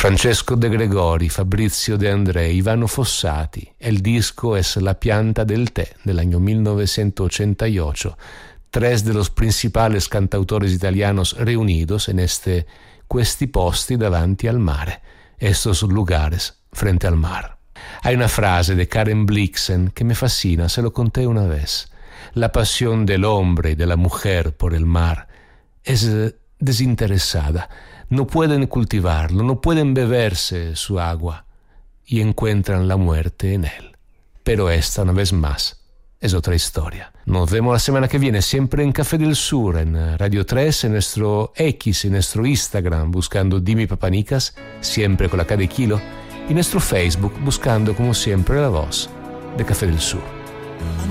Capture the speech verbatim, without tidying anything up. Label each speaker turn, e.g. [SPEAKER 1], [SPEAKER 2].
[SPEAKER 1] Francesco De Gregori, Fabrizio De André, Ivano Fossati. El disco es La Pianta del Té, del año mil novecientos ochenta y ocho. Tres de los principales cantautores italianos reunidos en este Questi posti davanti al mare, estos lugares frente al mar. Hay una frase de Karen Blixen que me fascina, se lo conté una vez. La pasión del hombre y de la mujer por el mar es desinteresada. No pueden cultivarlo, no pueden beberse su agua y encuentran la muerte en él. Pero esta, una vez más, es otra historia. Nos vemos la semana que viene, siempre en Café del Sur, en Radio tres, en nuestro X, en nuestro Instagram, buscando Dimi Papanicas, siempre con la K de kilo, y en nuestro Facebook, buscando como siempre la voz de Café del Sur.